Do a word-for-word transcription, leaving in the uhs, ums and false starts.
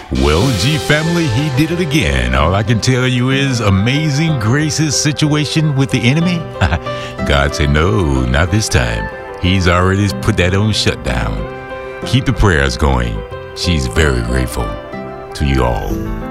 Well, G family, he did it again. All I can tell you is Amazing Grace's situation with the enemy. God said, no, not this time. He's already put that on shutdown. Keep the prayers going. She's very grateful to you all.